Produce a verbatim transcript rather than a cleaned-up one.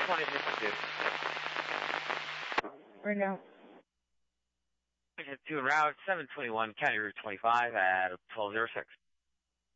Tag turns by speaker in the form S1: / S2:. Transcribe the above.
S1: twenty fifty-two.
S2: Right now.
S1: fifty-two en route, seven twenty-one, County Route twenty-five at twelve oh six.